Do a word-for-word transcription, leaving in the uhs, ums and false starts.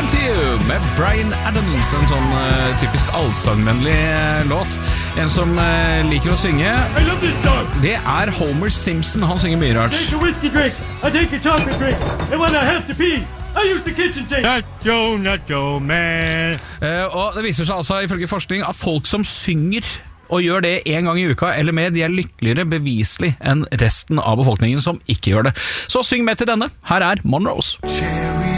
Run to You med Bryan Adams. En sånn uh, typisk allsangvennlig uh, låt. En som uh, liker å synge. I love this dog. Det er Homer Simpson. Han synger mye rart. Take a whiskey drink. I take a chocolate drink. And when I have to pee, I use the kitchen sink. Not Joe, not Joe, man. Uh, og det viser seg altså ifølge forskning at folk som synger og gjør det en gang i uka eller mer, de er lykkeligere beviselig enn resten av befolkningen som ikke gjør det. Så syng med til denne. Her er Monrose.